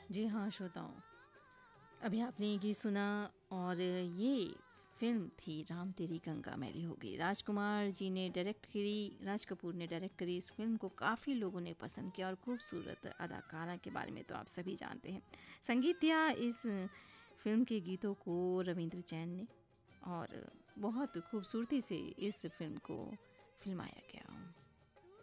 जी हाँ श्रोताओं, अभी आपने ये गीत सुना और ये फिल्म थी राम तेरी गंगा मैली हो गई। राजकुमार जी ने डायरेक्ट करी, राज कपूर ने डायरेक्ट करी इस फिल्म को। काफ़ी लोगों ने पसंद किया और खूबसूरत अदाकारा के बारे में तो आप सभी जानते हैं। संगीत दिया इस फिल्म के गीतों को रविंद्र जैन ने और बहुत खूबसूरती से इस फिल्म को फिल्माया गया।